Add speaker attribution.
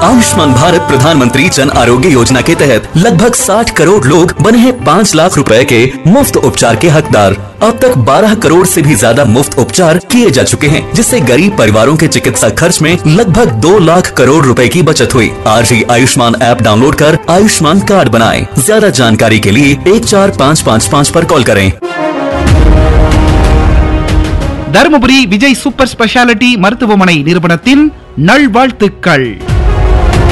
Speaker 1: आयुष्मान भारत प्रधानमंत्री जन आरोग्य योजना के तहत लगभग 60 करोड़ लोग बने हैं 5 लाख रुपए के मुफ्त उपचार के हकदार। अब तक 12 करोड़ से भी ज्यादा मुफ्त उपचार किए जा चुके हैं, जिससे गरीब परिवारों के चिकित्सा खर्च में लगभग 2 लाख करोड़ रुपए की बचत हुई। आज ही आयुष्मान ऐप डाउनलोड कर आयुष्मान कार्ड बनाएं। ज्यादा जानकारी के लिए 14555 पर कॉल करें।
Speaker 2: தருமபுரி விஜய் சூப்பர் ஸ்பெஷாலிட்டி மருத்துவமனை நிறுவனத்தின் நல்வாழ்த்துக்கள்.